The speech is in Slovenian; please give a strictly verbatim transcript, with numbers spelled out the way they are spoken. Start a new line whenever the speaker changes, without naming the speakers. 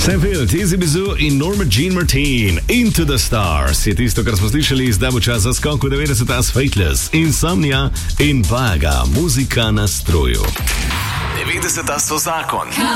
Sam Field, Easy Bizu in Norma Jean Martin. Into the Stars je tisto, kar smo slišali, zdaj bo čas za skok v devetdeseta s Fateless, Insomnia in Vaga, muzika na stroju.
devetdeseta so zakon.